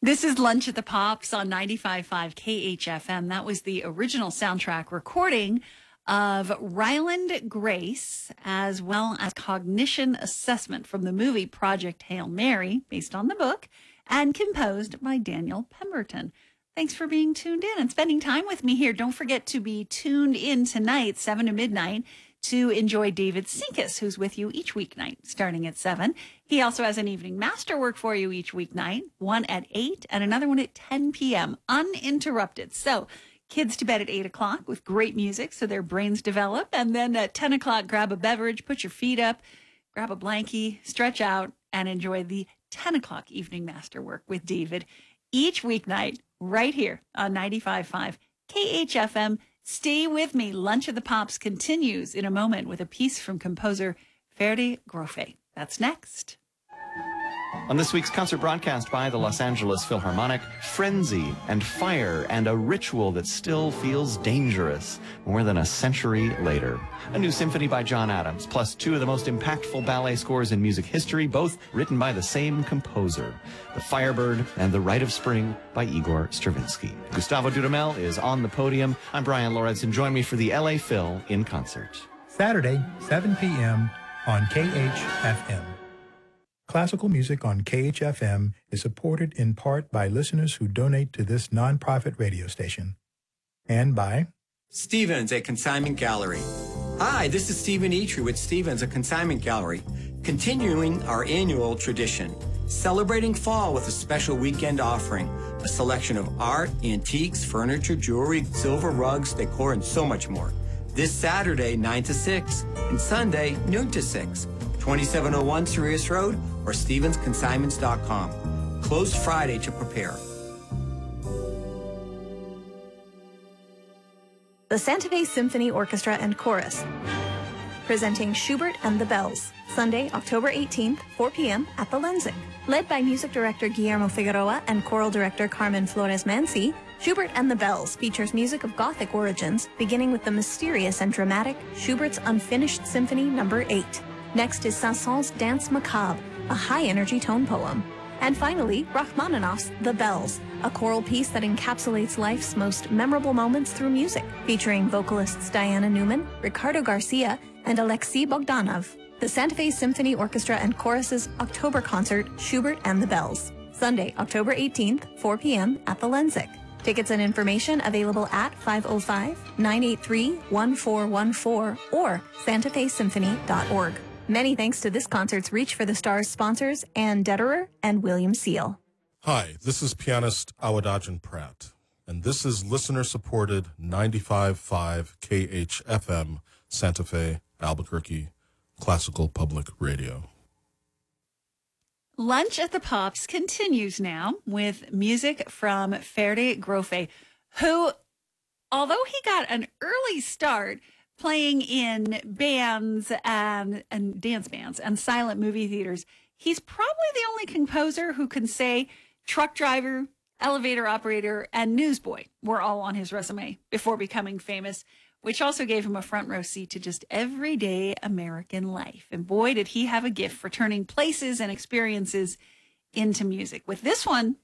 This is Lunch at the Pops on 95.5 KHFM. That was the original soundtrack recording of Ryland Grace, as well as Cognition Assessment from the movie Project Hail Mary, based on the book, and composed by Daniel Pemberton. Thanks for being tuned in and spending time with me here. Don't forget to be tuned in tonight, 7 to midnight, to enjoy David Sinkus, who's with you each weeknight starting at 7. He also has an evening masterwork for you each weeknight, one at 8 and another one at 10 p.m., uninterrupted. So kids to bed at 8 o'clock with great music so their brains develop. And then at 10 o'clock, grab a beverage, put your feet up, grab a blankie, stretch out, and enjoy the 10 o'clock evening masterwork with David each weeknight right here on 95.5 KHFM. Stay with me. Lunch at the Pops continues in a moment with a piece from composer Ferdi Grofé. That's next. On this week's concert broadcast by the Los Angeles Philharmonic, frenzy and fire and a ritual that still feels dangerous more than a century later. A new symphony by John Adams, plus two of the most impactful ballet scores in music history, both written by the same composer. The Firebird and The Rite of Spring by Igor Stravinsky. Gustavo Dudamel is on the podium. I'm Brian Lawrence, and join me for the LA Phil in concert. Saturday, 7 p.m. on KHFM. Classical music on KHFM is supported in part by listeners who donate to this nonprofit radio station. And by Stevens, a consignment gallery. Hi, this is Stephen Eitry with Stevens, a consignment gallery, continuing our annual tradition, celebrating fall with a special weekend offering, a selection of art, antiques, furniture, jewelry, silver rugs, decor, and so much more. This Saturday, 9 to 6, and Sunday, noon to 6. 2701 Sirius Road or StevensConsignments.com. Closed Friday to prepare. The Santa Fe Symphony Orchestra and Chorus, presenting Schubert and the Bells, Sunday, October 18th, 4 p.m. at the Lenzing. Led by music director Guillermo Figueroa and choral director Carmen Flores Mansi, Schubert and the Bells features music of Gothic origins, beginning with the mysterious and dramatic Schubert's Unfinished Symphony No. 8. Next is Saint-Saëns' Danse Macabre, a high-energy tone poem. And finally, Rachmaninoff's The Bells, a choral piece that encapsulates life's most memorable moments through music, featuring vocalists Diana Newman, Ricardo Garcia, and Alexei Bogdanov. The Santa Fe Symphony Orchestra and Chorus's October concert, Schubert and the Bells, Sunday, October 18th, 4 p.m. at the Lenzing. Tickets and information available at 505-983-1414 or santafesymphony.org. Many thanks to this concert's Reach for the Stars sponsors, Ann Detterer and William Seal. Hi, this is pianist Awadagin Pratt, and this is listener-supported 95.5 KHFM Santa Fe, Albuquerque, Classical Public Radio. Lunch at the Pops continues now with music from Ferdi Grofé, who, although he got an early start playing in bands and dance bands and silent movie theaters, he's probably the only composer who can say truck driver, elevator operator, and newsboy were all on his resume before becoming famous, which also gave him a front row seat to just everyday American life. And boy, did he have a gift for turning places and experiences into music. With this one